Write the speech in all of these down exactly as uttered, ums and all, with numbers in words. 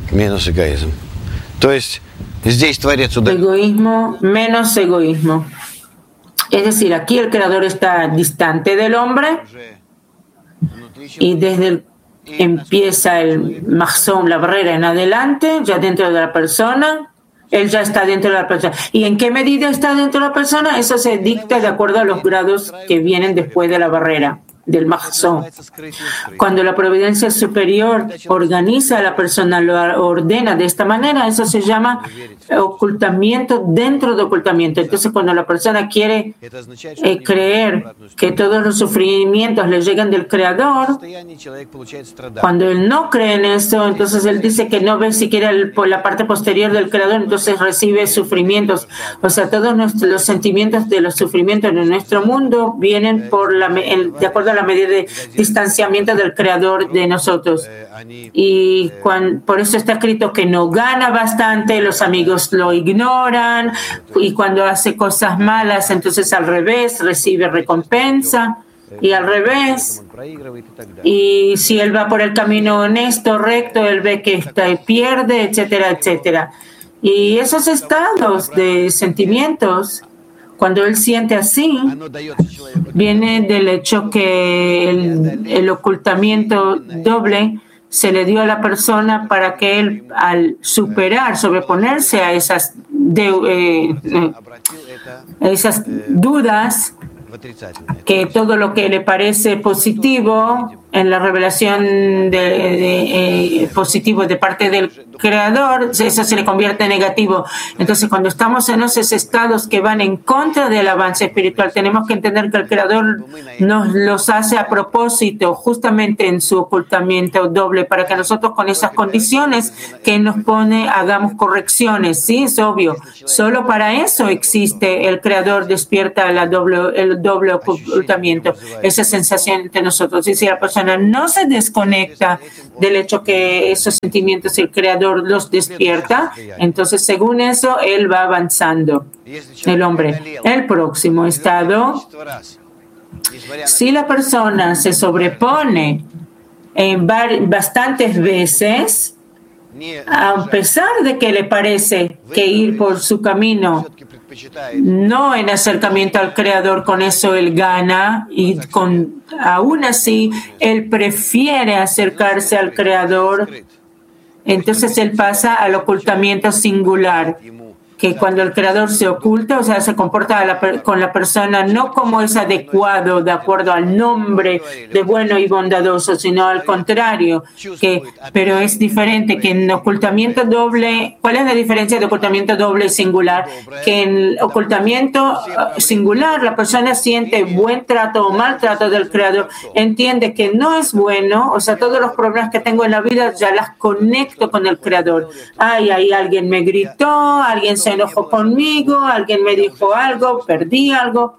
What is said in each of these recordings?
menos egoísmo. Entonces, здесь Творец удален. Egoísmo menos egoísmo. Es decir, aquí el Creador está distante del hombre y desde el, empieza el mahzón, la barrera en adelante, ya dentro de la persona, él ya está dentro de la persona. ¿Y en qué medida está dentro de la persona? Eso se dicta de acuerdo a los grados que vienen después de la barrera, del mahzón. Cuando la providencia superior organiza a la persona, lo ordena de esta manera, eso se llama ocultamiento dentro de ocultamiento. Entonces, cuando la persona quiere eh, creer que todos los sufrimientos le llegan del Creador, cuando él no cree en eso, entonces él dice que no ve siquiera el, por la parte posterior del Creador, entonces recibe sufrimientos. O sea, todos nuestros, los sentimientos de los sufrimientos de nuestro mundo vienen por la, el, de acuerdo a la medida de distanciamiento del Creador de nosotros. Y cuando, por eso está escrito que no gana bastante, los amigos lo ignoran, y cuando hace cosas malas, entonces al revés, recibe recompensa, y al revés. Y si él va por el camino honesto, recto, él ve que está, pierde, etcétera, etcétera. Y esos estados de sentimientos, cuando él siente así, viene del hecho que el, el ocultamiento doble se le dio a la persona para que él, al superar, sobreponerse a esas, de, eh, eh, esas dudas, que todo lo que le parece positivo en la revelación de, de, eh, positivo de parte del Creador, eso se le convierte en negativo. Entonces, cuando estamos en esos estados que van en contra del avance espiritual, tenemos que entender que el Creador nos los hace a propósito, justamente en su ocultamiento doble, para que nosotros con esas condiciones que nos pone hagamos correcciones. Sí, es obvio. Solo para eso existe el Creador, despierta la doble, el doble ocultamiento, esa sensación entre nosotros. Y si la persona no se desconecta del hecho que esos sentimientos el Creador los despierta, entonces según eso él va avanzando, el hombre. El próximo estado, si la persona se sobrepone en bastantes veces, a pesar de que le parece que ir por su camino no en acercamiento al Creador, con eso él gana, y con, aún así él prefiere acercarse al Creador, entonces él pasa al ocultamiento singular, que cuando el Creador se oculta, o sea, se comporta a la, con la persona no como es adecuado de acuerdo al nombre de bueno y bondadoso, sino al contrario, que, pero es diferente que en ocultamiento doble. ¿Cuál es la diferencia de ocultamiento doble y singular? Que en ocultamiento singular la persona siente buen trato o mal trato del Creador, entiende que no es bueno, o sea, todos los problemas que tengo en la vida ya las conecto con el Creador. Ay, ahí alguien me gritó, alguien se enojó conmigo, alguien me dijo algo, perdí algo.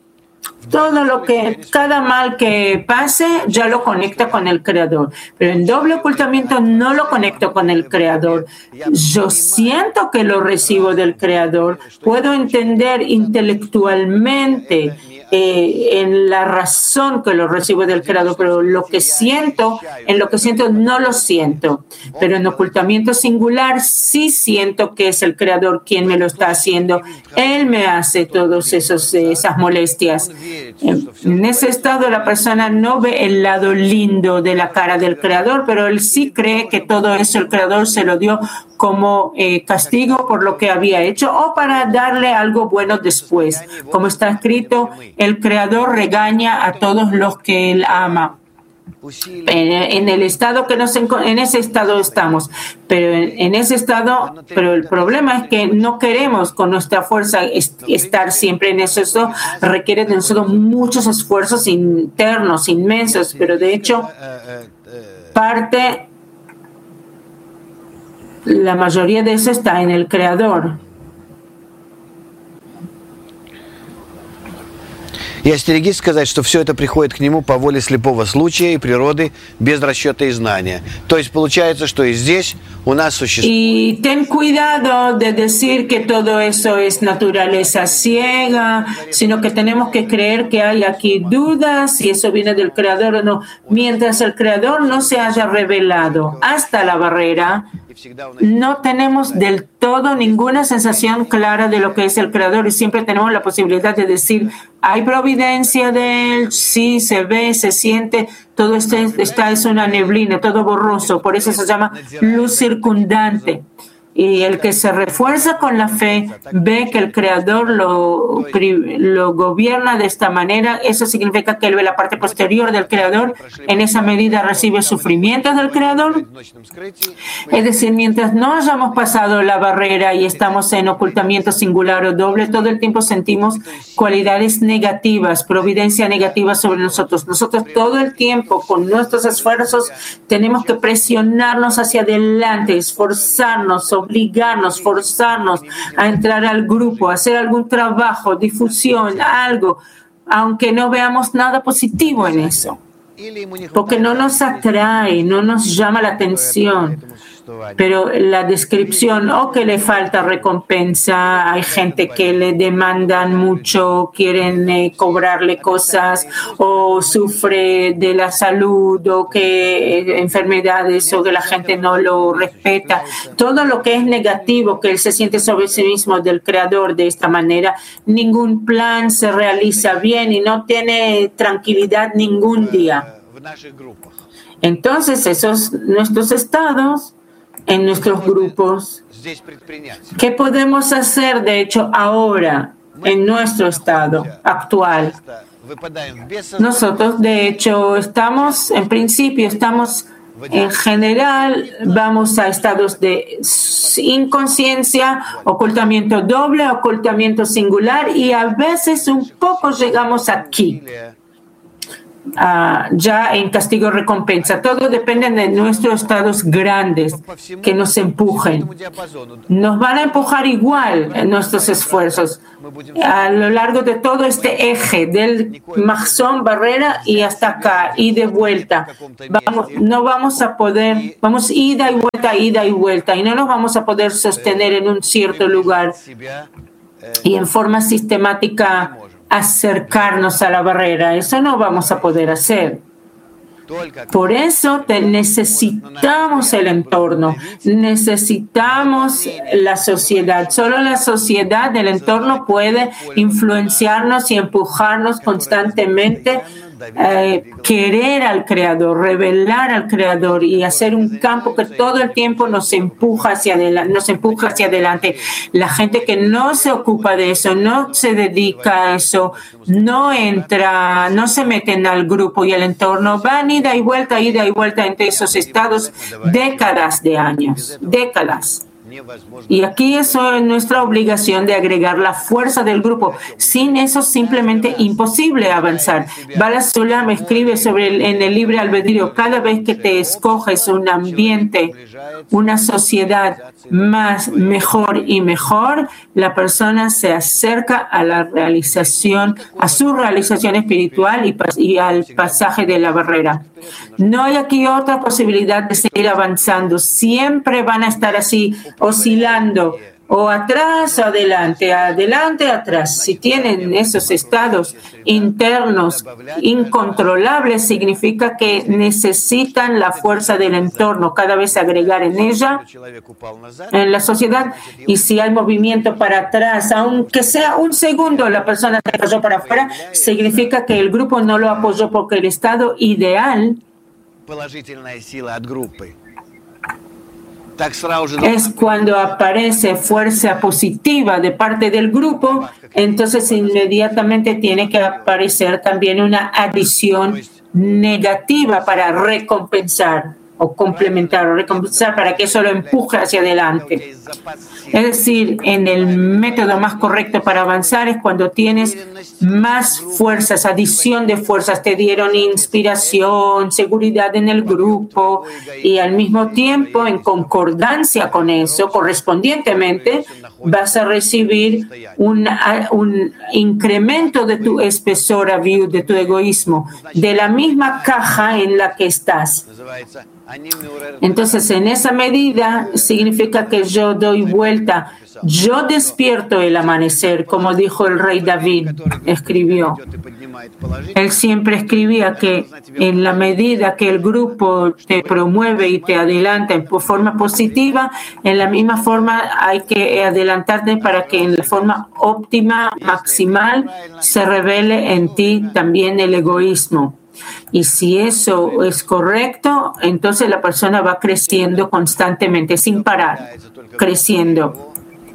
Todo lo que, cada mal que pase, ya lo conecta con el Creador. Pero en doble ocultamiento no lo conecto con el Creador. Yo siento que lo recibo del Creador. Puedo entender intelectualmente Eh, en la razón que lo recibo del Creador, pero lo que siento, en lo que siento no lo siento. Pero en ocultamiento singular sí siento que es el Creador quien me lo está haciendo. Él me hace todas esas molestias. En, en ese estado la persona no ve el lado lindo de la cara del Creador, pero él sí cree que todo eso el Creador se lo dio como eh, castigo por lo que había hecho o para darle algo bueno después. Como está escrito, el Creador regaña a todos los que Él ama. En, en el estado que nos en ese estado estamos, pero en, en ese estado, pero el problema es que no queremos con nuestra fuerza est- estar siempre en eso. Eso requiere de nosotros muchos esfuerzos internos inmensos, pero de hecho parte, la mayoría de eso está en el Creador. И остерегись сказать, что все это приходит к нему по воле слепого случая и природы без расчета и знания. То есть получается, что и здесь Y ten cuidado de decir que todo eso es naturaleza ciega, sino que tenemos que creer que hay aquí dudas si eso viene del Creador o no. Mientras el Creador no se haya revelado hasta la barrera, no tenemos del todo ninguna sensación clara de lo que es el Creador y siempre tenemos la posibilidad de decir, hay providencia de Él, sí, se ve, se siente, todo este, esta es una neblina, todo borroso, por eso se llama luz circundante. Y el que se refuerza con la fe ve que el Creador lo, lo gobierna de esta manera. Eso significa que él ve la parte posterior del Creador. En esa medida recibe sufrimientos del Creador. Es decir, mientras no hayamos pasado la barrera y estamos en ocultamiento singular o doble, todo el tiempo sentimos cualidades negativas, providencia negativa sobre nosotros. Nosotros todo el tiempo, con nuestros esfuerzos, tenemos que presionarnos hacia adelante, esforzarnos, obligarnos, forzarnos a entrar al grupo, a hacer algún trabajo, difusión, algo, aunque no veamos nada positivo en eso, porque no nos atrae, no nos llama la atención. Pero la descripción, o que le falta recompensa, hay gente que le demandan mucho, quieren eh, cobrarle cosas, o sufre de la salud, o que eh, enfermedades, o que la gente no lo respeta. Todo lo que es negativo, que él se siente sobre sí mismo del Creador de esta manera, ningún plan se realiza bien y no tiene tranquilidad ningún día. Entonces, esos nuestros estados en nuestros grupos. ¿Qué podemos hacer, de hecho, ahora en nuestro estado actual? Nosotros, de hecho, estamos, en principio, estamos, en general, vamos a estados de inconsciencia, ocultamiento doble, ocultamiento singular, y a veces un poco llegamos aquí. Uh, ya en castigo recompensa. Todo depende de nuestros estados grandes que nos empujen. Nos van a empujar igual en nuestros esfuerzos a lo largo de todo este eje del Mahzón, barrera y hasta acá y de vuelta. Vamos, no vamos a poder, vamos ida y vuelta, ida y vuelta y no nos vamos a poder sostener en un cierto lugar y en forma sistemática acercarnos a la barrera. Eso no vamos a poder hacer. Por eso te necesitamos el entorno, necesitamos la sociedad. Solo la sociedad del entorno puede influenciarnos y empujarnos constantemente, eh, querer al Creador, revelar al Creador y hacer un campo que todo el tiempo nos empuja hacia adelante, nos empuja hacia adelante. La gente que no se ocupa de eso, no se dedica a eso, no entra, no se meten al grupo y al entorno, van ida y vuelta, ida y vuelta entre esos estados décadas de años, décadas. Y aquí eso es nuestra obligación de agregar la fuerza del grupo. Sin eso es simplemente imposible avanzar. Bala Sulam escribe sobre el, en el libre albedrío, cada vez que te escoges un ambiente, una sociedad más mejor y mejor, la persona se acerca a la realización, a su realización espiritual y, y al pasaje de la barrera. No hay aquí otra posibilidad de seguir avanzando. Siempre van a estar así, oscilando, o atrás o adelante, adelante, atrás. Si tienen esos estados internos incontrolables, significa que necesitan la fuerza del entorno, cada vez agregar en ella, en la sociedad. Y si hay movimiento para atrás, aunque sea un segundo, la persona se cayó para afuera, significa que el grupo no lo apoyó, porque el estado ideal es cuando aparece fuerza positiva de parte del grupo, entonces inmediatamente tiene que aparecer también una adición negativa para recompensar o complementar o recompensar para que eso lo empuje hacia adelante. Es decir, en el método más correcto para avanzar es cuando tienes más fuerzas, adición de fuerzas, te dieron inspiración, seguridad en el grupo y al mismo tiempo, en concordancia con eso, correspondientemente, vas a recibir un, un incremento de tu espesor aviud, de tu egoísmo, de la misma caja en la que estás. Entonces, en esa medida significa que yo doy vuelta, yo despierto el amanecer, como dijo el rey David, escribió. Él siempre escribía que en la medida que el grupo te promueve y te adelanta en forma positiva, en la misma forma hay que adelantarte para que en la forma óptima, maximal, se revele en ti también el egoísmo. Y si eso es correcto, entonces la persona va creciendo constantemente, sin parar, creciendo.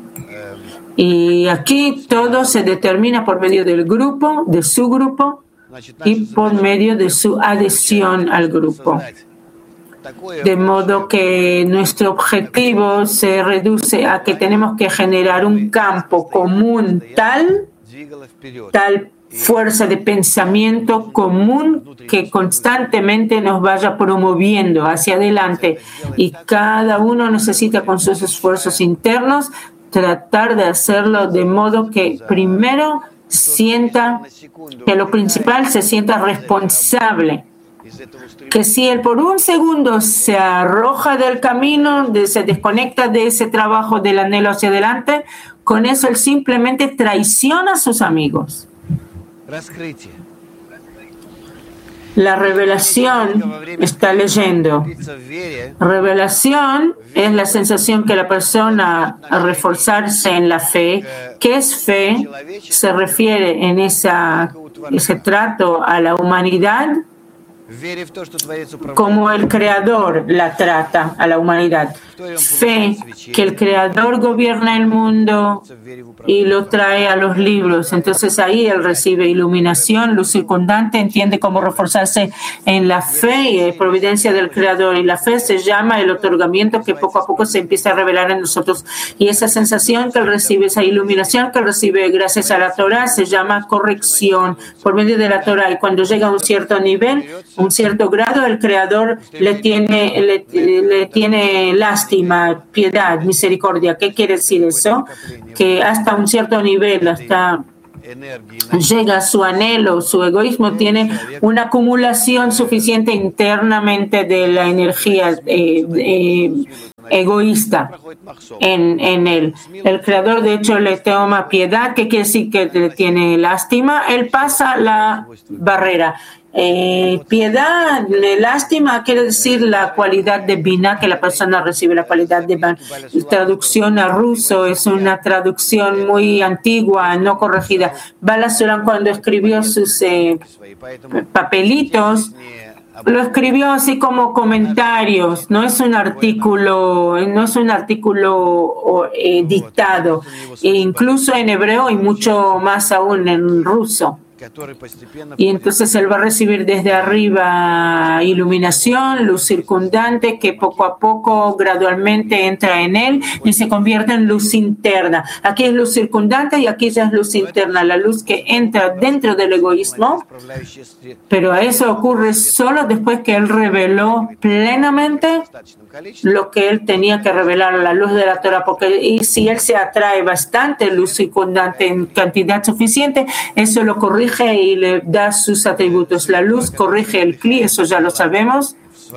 Y aquí todo se determina por medio del grupo, de su grupo, y por medio de su adhesión al grupo. De modo que nuestro objetivo se reduce a que tenemos que generar un campo común tal, tal fuerza de pensamiento común que constantemente nos vaya promoviendo hacia adelante. Y cada uno necesita con sus esfuerzos internos tratar de hacerlo de modo que primero sienta que lo principal se sienta responsable. Que si él por un segundo se arroja del camino, de, se desconecta de ese trabajo del anhelo hacia adelante, con eso él simplemente traiciona a sus amigos. La revelación está leyendo. Revelación es la sensación que la persona a reforzarse en la fe. ¿Qué es fe? Se refiere en esa, ese trato a la humanidad como el Creador la trata a la humanidad. Fe que el Creador gobierna el mundo y lo trae a los libros. Entonces ahí él recibe iluminación, luz circundante, entiende cómo reforzarse en la fe y en providencia del Creador. Y la fe se llama el otorgamiento que poco a poco se empieza a revelar en nosotros. Y esa sensación que él recibe, esa iluminación que él recibe gracias a la Torah, se llama corrección por medio de la Torah. Y cuando llega a un cierto nivel, un cierto grado, el Creador le tiene, le, le tiene lástima, piedad, misericordia. ¿Qué quiere decir eso? Que hasta un cierto nivel, hasta llega su anhelo, su egoísmo, tiene una acumulación suficiente internamente de la energía eh, eh, egoísta en, en él. El Creador, de hecho, le toma piedad, que quiere decir que le tiene lástima. Él pasa la barrera. Eh, piedad, lástima, quiere decir la cualidad de Binah, que la persona recibe la cualidad de Binah. La traducción a ruso es una traducción muy antigua, no corregida. Balasuram, cuando escribió sus eh, papelitos, lo escribió así como comentarios, no es un artículo, no es un artículo eh, dictado, e incluso en hebreo y mucho más aún en ruso. Y entonces él va a recibir desde arriba iluminación, luz circundante que poco a poco gradualmente entra en él y se convierte en luz interna. Aquí es luz circundante y aquí ya es luz interna, la luz que entra dentro del egoísmo, pero eso ocurre solo después que él reveló plenamente lo que él tenía que revelar, la luz de la Torah, porque y si él se atrae bastante luz circundante en cantidad suficiente, eso lo corrige y le da sus atributos. La luz corrige el cli, eso ya lo sabemos.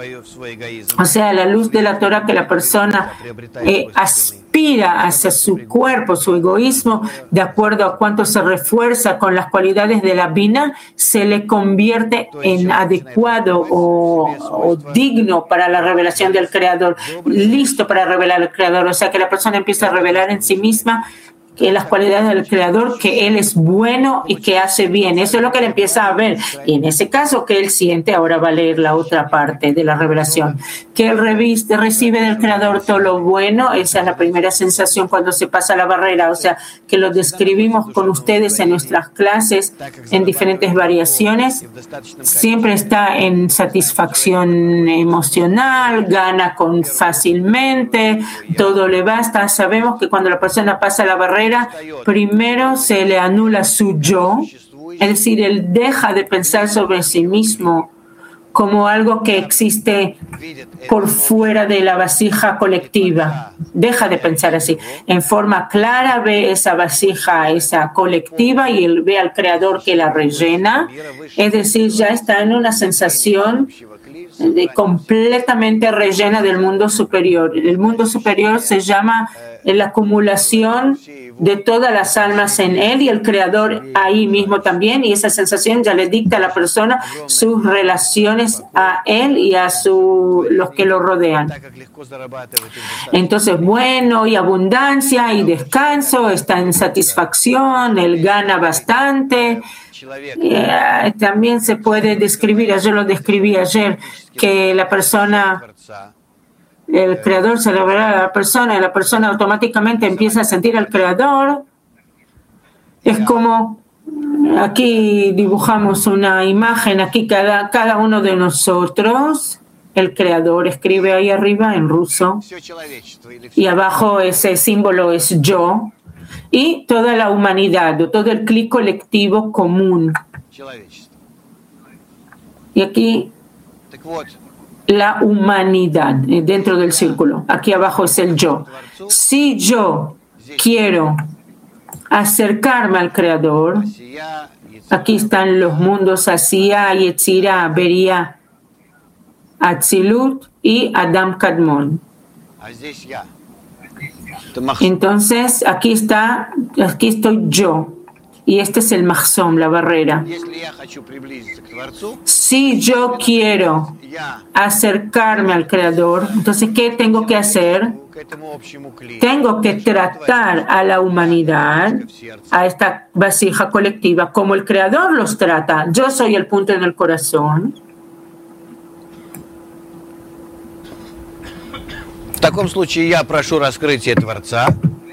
O sea, la luz de la Torah que la persona eh, aspira hacia su cuerpo, su egoísmo, de acuerdo a cuánto se refuerza con las cualidades de la Binah, se le convierte en adecuado o, o digno para la revelación del Creador, listo para revelar al Creador. O sea, que la persona empieza a revelar en sí misma que las cualidades del Creador, que Él es bueno y que hace bien. Eso es lo que él empieza a ver. Y en ese caso que él siente, ahora va a leer la otra parte de la revelación, que él reviste, recibe del Creador todo lo bueno. Esa es la primera sensación cuando se pasa la barrera. O sea, que lo describimos con ustedes en nuestras clases en diferentes variaciones. Siempre está en satisfacción emocional, gana con fácilmente, todo le basta. Sabemos que cuando la persona pasa la barrera, primero se le anula su yo, es decir, él deja de pensar sobre sí mismo como algo que existe por fuera de la vasija colectiva. Deja de pensar así. En forma clara ve esa vasija, esa colectiva, y él ve al Creador que la rellena. Es decir, ya está en una sensación de, completamente rellena del mundo superior. El mundo superior se llama la acumulación de todas las almas en él y el creador ahí mismo también, y esa sensación ya le dicta a la persona sus relaciones a él y a su, los que lo rodean. Entonces, bueno, y abundancia y descanso, está en satisfacción, él gana bastante. Eh, también se puede describir, ayer lo describí ayer, que la persona, el creador se revela a la persona y la persona automáticamente empieza a sentir al creador. Es como, aquí dibujamos una imagen, aquí cada, cada uno de nosotros, el creador escribe ahí arriba en ruso y abajo ese símbolo es yo. Y toda la humanidad, todo el clic colectivo común. Y aquí la humanidad dentro del círculo. Aquí abajo es el yo. Si yo quiero acercarme al Creador, aquí están los mundos Asiya, Yetzirah, Beria, Atzilut y Adam Kadmon. Entonces, aquí está, aquí estoy yo, y este es el mahzom, la barrera. Si yo quiero acercarme al Creador, entonces, ¿qué tengo que hacer? Tengo que tratar a la humanidad, a esta vasija colectiva, como el Creador los trata. Yo soy el punto en el corazón. В таком случае я прошу раскрытие Творца.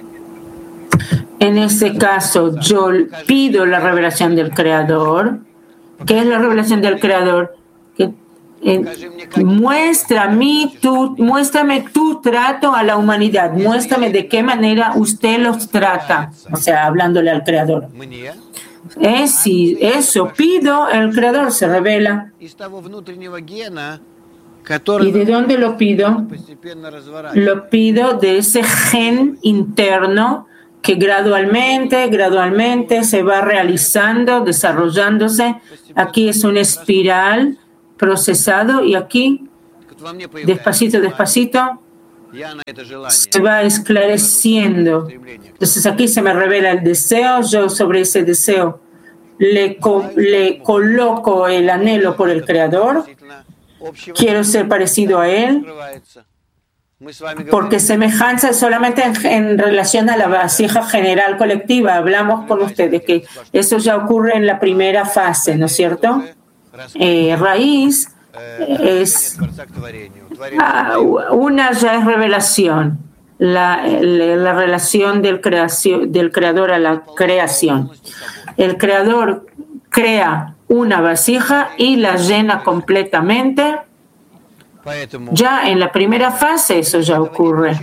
En ese caso, yo pido la revelación del Creador. ¿Qué es la revelación del Creador? Que, eh, muestra mi, tu, muéstrame tu trato a la humanidad. Muéstrame de qué manera usted los trata. O sea, hablándole al Creador. Eh, si eso pido, el Creador se revela. ¿Y de dónde lo pido? Lo pido de ese gen interno que gradualmente, gradualmente se va realizando, desarrollándose. Aquí es una espiral procesado y aquí, despacito, despacito, se va esclareciendo. Entonces aquí se me revela el deseo, yo sobre ese deseo le, co- le coloco el anhelo por el Creador. Quiero ser parecido a Él, porque semejanza es solamente en, en relación a la vasija general colectiva. Hablamos con ustedes que eso ya ocurre en la primera fase, ¿no es cierto? Eh, raíz es ah, una ya es revelación, la, la, la relación del, creación, del creador a la creación. El creador crea una vasija y la llena completamente. Ya en la primera fase eso ya ocurre.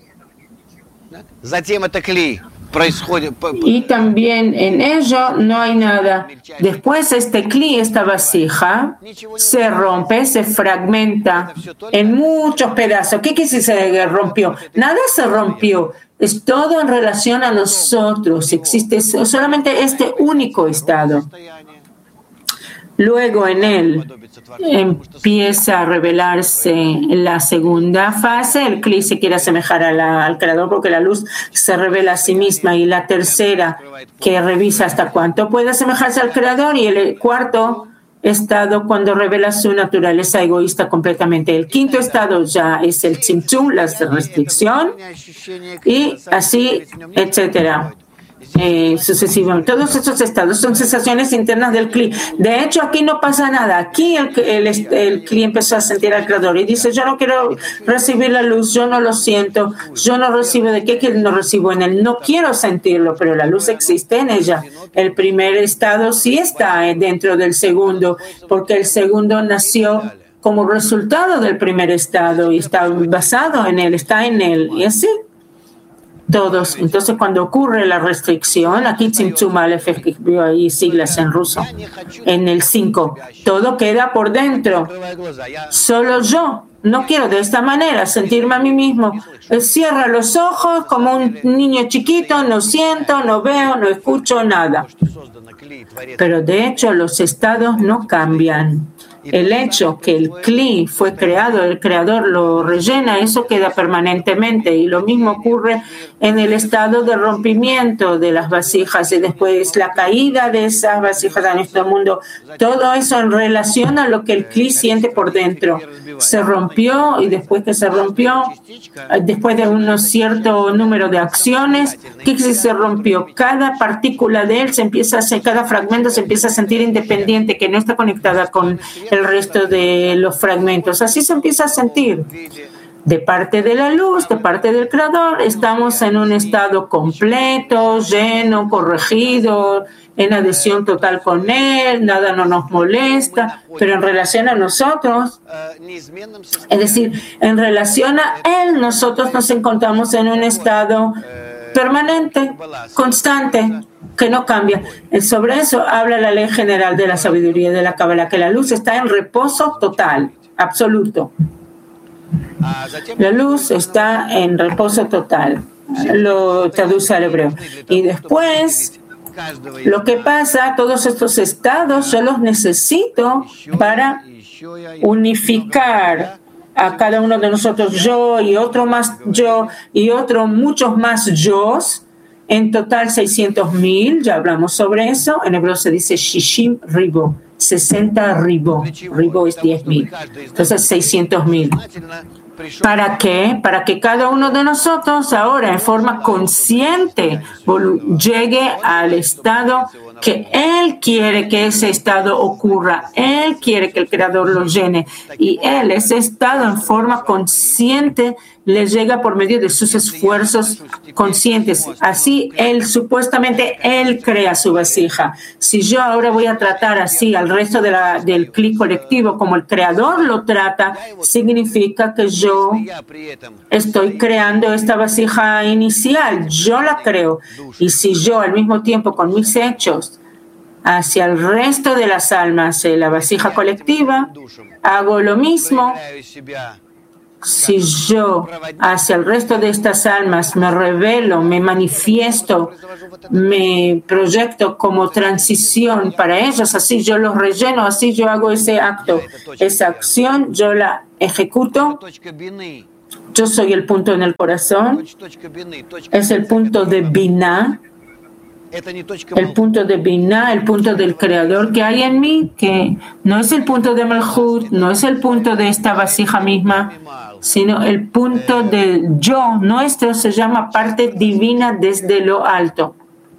Y también en ello no hay nada. Después este cli, esta vasija, se rompe, se fragmenta en muchos pedazos. ¿Qué quiere decir se rompió? Nada se rompió. Es todo en relación a nosotros. Existe solamente este único estado. Luego en él empieza a revelarse la segunda fase, el cli se quiere asemejar a la, al creador porque la luz se revela a sí misma, y la tercera que revisa hasta cuánto puede asemejarse al creador, y el cuarto estado cuando revela su naturaleza egoísta completamente. El quinto estado ya es el tzimtzum, la restricción, y así, etcétera. Eh, sucesivamente. Todos estos estados son sensaciones internas del cli. De hecho, aquí no pasa nada. Aquí el, el, el cli empezó a sentir al creador y dice: yo no quiero recibir la luz, yo no lo siento, yo no recibo. ¿De qué que no recibo en él? No quiero sentirlo, pero la luz existe en ella. El primer estado sí está dentro del segundo, porque el segundo nació como resultado del primer estado y está basado en él, está en él, y así todos. Entonces, cuando ocurre la restricción, aquí Tzimtzum Aleph escribió ahí siglas en ruso, en el cinco, todo queda por dentro. Solo yo no quiero de esta manera sentirme a mí mismo. Cierra los ojos como un niño chiquito, no siento, no veo, no escucho nada. Pero de hecho, los estados no cambian. el hecho que el Kli fue creado, el creador lo rellena, eso queda permanentemente. Y lo mismo ocurre en el estado de rompimiento de las vasijas y después la caída de esas vasijas a nuestro mundo. Todo eso en relación a lo que el Kli siente por dentro. Se rompió y después que se rompió, después de un cierto número de acciones, ¿qué se rompió? Cada partícula de él se empieza a hacer, cada fragmento se empieza a sentir independiente, que no está conectada con el resto de los fragmentos. Así se empieza a sentir. De parte de la luz, de parte del Creador, estamos en un estado completo, lleno, corregido, en adhesión total con Él, nada no nos molesta, pero en relación a nosotros, es decir, en relación a Él, nosotros nos encontramos en un estado permanente, constante, que no cambia. Sobre eso habla la ley general de la sabiduría de la Kabbalah, que la luz está en reposo total, absoluto. La luz está en reposo total, lo traduce al hebreo. Y después, lo que pasa, todos estos estados yo los necesito para unificar a cada uno de nosotros, yo y otro más yo y otro muchos más yo's, en total seiscientos mil, ya hablamos sobre eso, en hebreo se dice shishim ribo, sesenta ribo, ribo es diez mil, entonces seiscientos mil. ¿Para qué? Para que cada uno de nosotros ahora en forma consciente llegue al estado que Él quiere que ese estado ocurra. Él quiere que el Creador lo llene. Y Él, ese estado en forma consciente, le llega por medio de sus esfuerzos conscientes. Así, Él, supuestamente, Él crea su vasija. Si yo ahora voy a tratar así al resto de la, del Kli colectivo como el Creador lo trata, significa que yo estoy creando esta vasija inicial. Yo la creo. Y si yo al mismo tiempo con mis hechos hacia el resto de las almas, la vasija colectiva, hago lo mismo. Si yo hacia el resto de estas almas me revelo, me manifiesto, me proyecto como transición para ellos, así yo los relleno, así yo hago ese acto, esa acción, yo la ejecuto. Yo soy el punto en el corazón, es el punto de Binah, el punto de Binah, el punto del Creador que hay en mí, que no es el punto de Malhut, no es el punto de esta vasija misma, sino el punto del yo nuestro, se llama parte divina desde lo alto.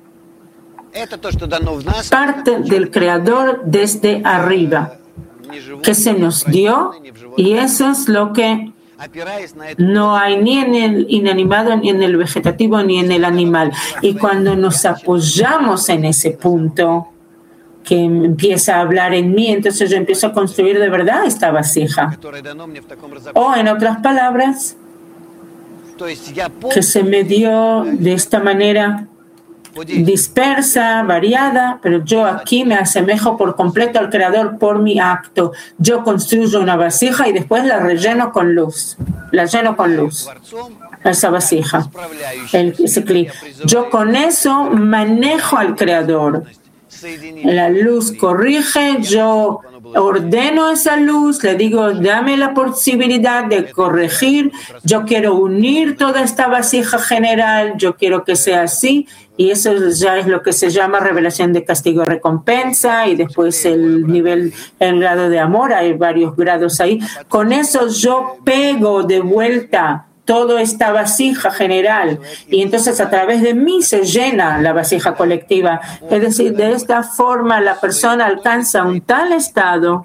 Parte del Creador desde arriba, que se nos dio, y eso es lo que no hay ni en el inanimado, ni en el vegetativo, ni en el animal. Y cuando nos apoyamos en ese punto que empieza a hablar en mí, entonces yo empiezo a construir de verdad esta vasija. O en otras palabras, que se me dio de esta manera dispersa, variada, pero yo aquí me asemejo por completo al Creador por mi acto. Yo construyo una vasija y después la relleno con luz. La lleno con luz. Esa vasija. El, ese Kli. Yo con eso manejo al Creador. La luz corrige, yo ordeno esa luz, le digo, dame la posibilidad de corregir, yo quiero unir toda esta vasija general, yo quiero que sea así, y eso ya es lo que se llama revelación de castigo-recompensa, y después el nivel, el grado de amor, hay varios grados ahí. Con eso yo pego de vuelta toda esta vasija general, y entonces a través de mí se llena la vasija colectiva. Es decir, de esta forma la persona alcanza un tal estado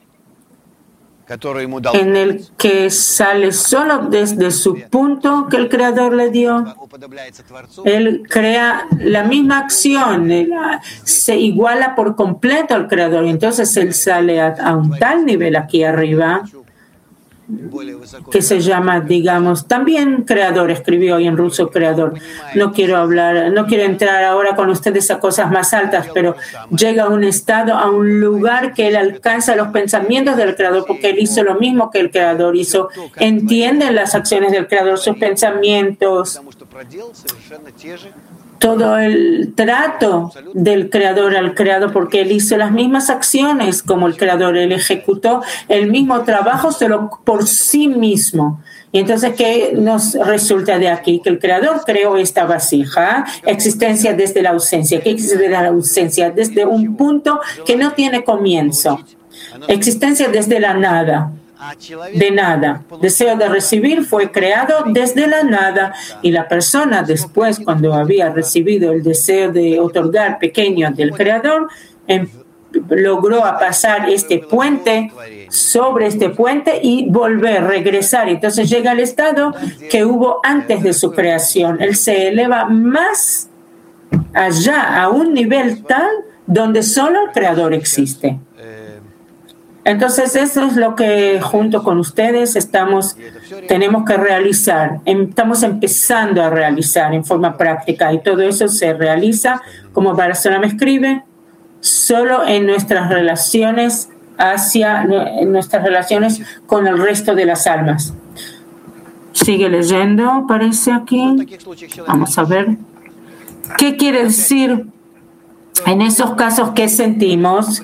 en el que sale solo desde su punto que el Creador le dio. Él crea la misma acción, se iguala por completo al Creador, y entonces él sale a, a un tal nivel aquí arriba que se llama, digamos, también Creador, escribió hoy en ruso Creador. No quiero hablar, no quiero entrar ahora con ustedes a cosas más altas, pero llega a un estado, a un lugar que él alcanza los pensamientos del Creador, porque él hizo lo mismo que el Creador hizo. Entiende las acciones del Creador, sus pensamientos. todo el trato del creador al creado, porque él hizo las mismas acciones como el creador, él ejecutó el mismo trabajo solo por sí mismo. Y entonces, ¿qué nos resulta de aquí? Que el creador creó esta vasija, existencia desde la ausencia. ¿Qué existe desde la ausencia? Desde un punto que no tiene comienzo. Existencia desde la nada. De nada. Deseo de recibir fue creado desde la nada, y la persona después, cuando había recibido el deseo de otorgar pequeño del creador, em, logró pasar este puente, sobre este puente y volver, regresar. Entonces llega al estado que hubo antes de su creación. Él se eleva más allá, a un nivel tal donde solo el creador existe. Entonces eso es lo que junto con ustedes estamos, tenemos que realizar, estamos empezando a realizar en forma práctica, y todo eso se realiza, como Barcelona me escribe, solo en nuestras relaciones hacia en nuestras relaciones con el resto de las almas. Sigue leyendo, parece aquí. Vamos a ver. ¿Qué quiere decir en esos casos que sentimos?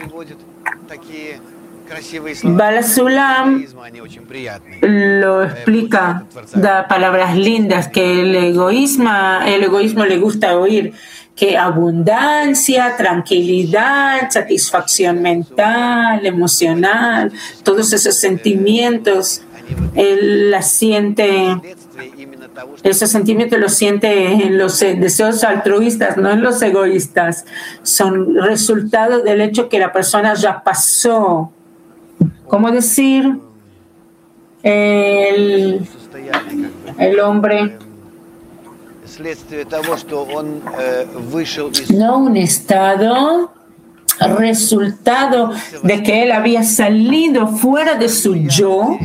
Balasulam lo explica, da palabras lindas que el egoísmo, el egoísmo le gusta oír, que abundancia, tranquilidad, satisfacción mental, emocional, todos esos sentimientos, él la siente, esos sentimientos los siente en los deseos altruistas, no en los egoístas, son resultado del hecho que la persona ya pasó. ¿Cómo decir? El, el hombre, no un estado, resultado de que él había salido fuera de su yo,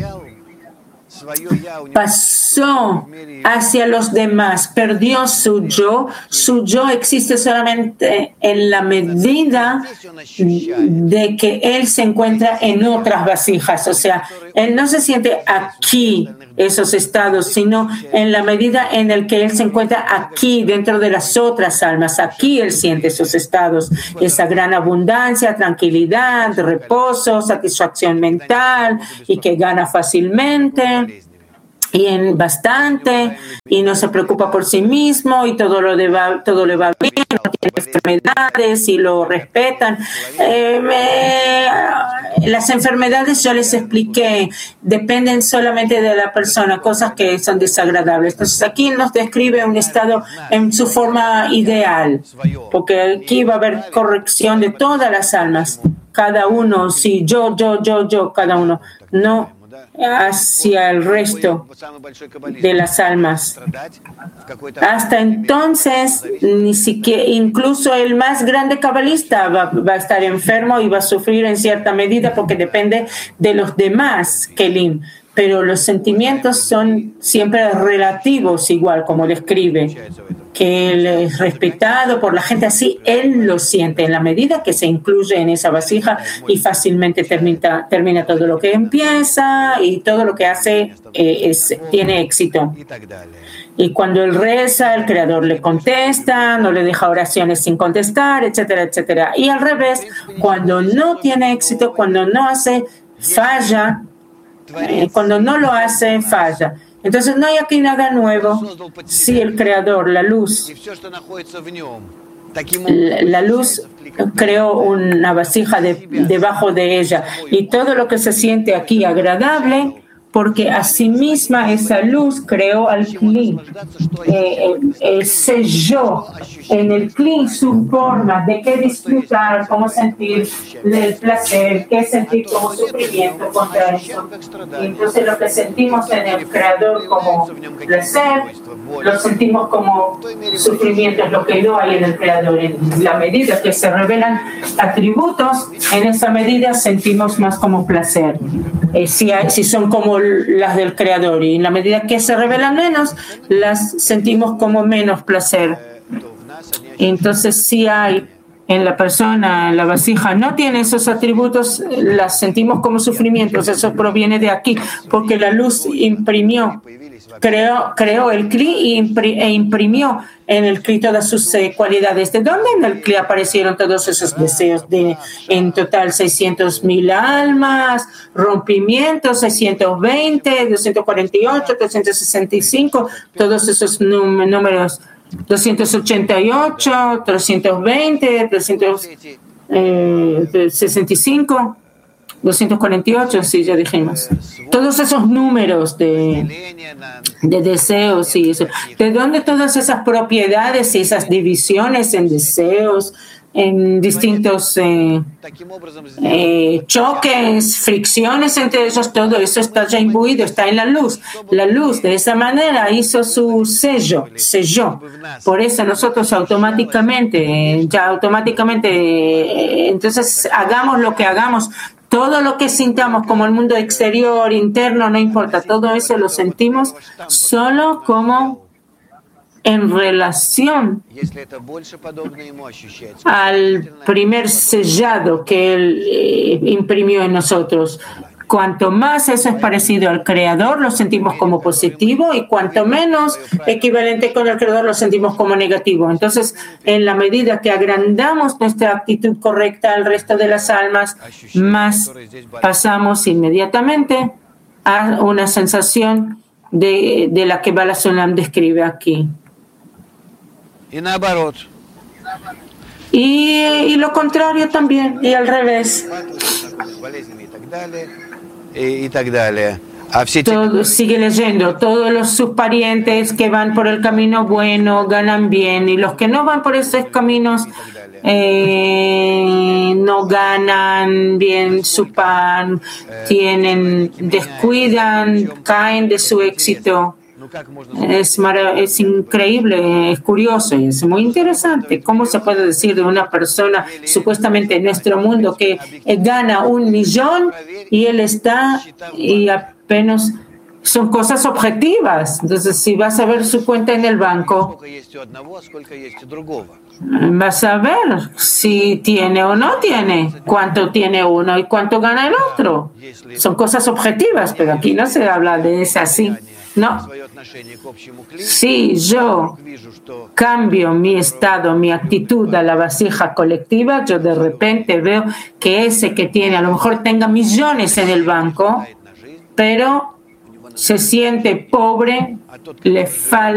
pasó hacia los demás, perdió su yo. Su yo existe solamente en la medida de que él se encuentra en otras vasijas. O sea, él no se siente aquí, esos estados, sino en la medida en el que él se encuentra aquí, dentro de las otras almas. Aquí él siente esos estados, esa gran abundancia, tranquilidad, reposo, satisfacción mental, y que gana fácilmente y en bastante, y no se preocupa por sí mismo, y todo lo de va, todo le va bien, no tiene enfermedades y lo respetan. Eh, me, las enfermedades, yo les expliqué, dependen solamente de la persona, cosas que son desagradables. Entonces aquí nos describe un estado en su forma ideal, porque aquí va a haber corrección de todas las almas, cada uno, sí, yo, yo, yo, yo, cada uno, no hacia el resto de las almas. Hasta entonces, ni siquiera, incluso el más grande cabalista va, va a estar enfermo y va a sufrir en cierta medida porque depende de los demás kelim. Pero los sentimientos son siempre relativos, igual como le escribe, que él es respetado por la gente, así él lo siente en la medida que se incluye en esa vasija, y fácilmente termina, termina todo lo que empieza, y todo lo que hace eh, es, tiene éxito. Y cuando él reza, el Creador le contesta, no le deja oraciones sin contestar, etcétera, etcétera. Y al revés, cuando no tiene éxito, cuando no hace, falla. Eh, cuando no lo hace, falla. Entonces no hay aquí nada nuevo. Sí, el Creador, la luz, la, la luz creó una vasija de, debajo de ella, y todo lo que se siente aquí agradable, porque asimisma esa luz creó al Kli, eh, eh, selló en el Kli su forma de qué disfrutar, cómo sentir el placer, qué sentir como sufrimiento contra eso. Y entonces lo que sentimos en el Creador como placer, lo sentimos como sufrimiento, es lo que no hay en el Creador. En la medida que se revelan atributos, en esa medida sentimos más como placer. Eh, si, hay, si son como las del Creador, y en la medida que se revelan menos, las sentimos como menos placer. Entonces, si hay en la persona, en la vasija, no tiene esos atributos, las sentimos como sufrimientos. Eso proviene de aquí, porque la luz imprimió creó, creó el Kli e imprimió en el Kli todas sus eh, cualidades. ¿De dónde en el Kli aparecieron todos esos deseos? De, en total seiscientos mil almas, rompimientos, seiscientos veinte, doscientos cuarenta y ocho, trescientos sesenta y cinco, todos esos números, doscientos ochenta y ocho, trescientos veinte, trescientos sesenta y cinco. doscientos cuarenta y ocho, sí, ya dijimos. Todos esos números de, de deseos y eso. ¿De dónde todas esas propiedades y esas divisiones en deseos, en distintos eh, eh, choques, fricciones entre ellos? Todo eso está ya imbuido, está en la luz. La luz de esa manera hizo su sello, selló. Por eso nosotros automáticamente, ya automáticamente, entonces hagamos lo que hagamos, todo lo que sintamos como el mundo exterior, interno, no importa, todo eso lo sentimos solo como en relación al primer sellado que él eh, imprimió en nosotros. Cuanto más eso es parecido al Creador, lo sentimos como positivo, y cuanto menos equivalente con el Creador, lo sentimos como negativo. Entonces, en la medida que agrandamos nuestra actitud correcta al resto de las almas, más pasamos inmediatamente a una sensación de, de la que Baal HaSulam describe aquí. Y, y lo contrario también, y al revés. Todo, sigue leyendo, todos los, sus parientes que van por el camino bueno ganan bien, y los que no van por esos caminos eh, no ganan bien su pan, tienen, descuidan, caen de su éxito. Es, es increíble, es curioso y es muy interesante. ¿Cómo se puede decir de una persona supuestamente en nuestro mundo que gana un millón y él está y apenas son cosas objetivas? Entonces, si vas a ver su cuenta en el banco, vas a ver si tiene o no tiene, cuánto tiene uno y cuánto gana el otro. Son cosas objetivas, pero aquí no se habla de eso así. No. Si yo cambio mi estado, mi actitud a la vasija colectiva, yo de repente veo que ese que tiene, a lo mejor tenga millones en el banco, pero se siente pobre, le falta